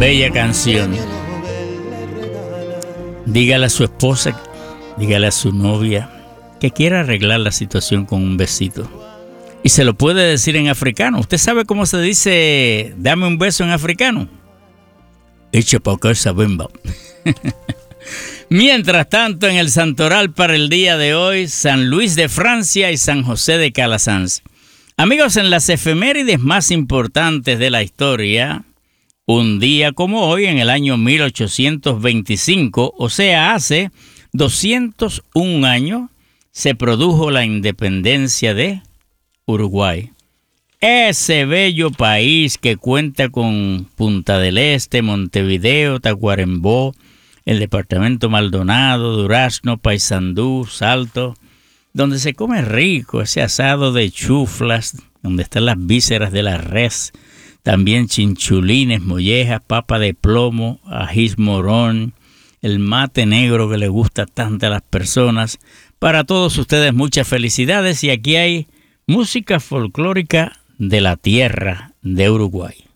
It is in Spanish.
bella canción. Dígale a su esposa, dígale a su novia que quiera arreglar la situación con un besito. Y se lo puede decir en africano. ¿Usted sabe cómo se dice dame un beso en africano? Echa pa' acá esa bimba. Mientras tanto, en el santoral para el día de hoy, San Luis de Francia y San José de Calasanz. Amigos, en las efemérides más importantes de la historia, un día como hoy, en el año 1825, o sea, hace 201 años, se produjo la independencia de Uruguay. Ese bello país que cuenta con Punta del Este, Montevideo, Tacuarembó, el departamento Maldonado, Durazno, Paysandú, Salto, donde se come rico ese asado de chuflas, donde están las vísceras de la res, también chinchulines, mollejas, papa de plomo, ajís morón, el mate negro que le gusta tanto a las personas. Para todos ustedes muchas felicidades y aquí hay música folclórica de la tierra de Uruguay.